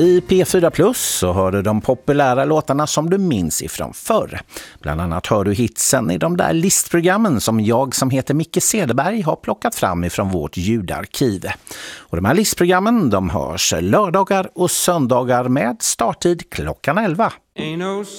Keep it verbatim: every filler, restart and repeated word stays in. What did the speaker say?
I P fyra Plus så hör du de populära låtarna som du minns ifrån förr. Bland annat hör du hitsen i de där listprogrammen som jag som heter Micke Cederberg har plockat fram ifrån vårt ljudarkiv. Och de här listprogrammen de hörs lördagar och söndagar med starttid klockan elva. Ain't no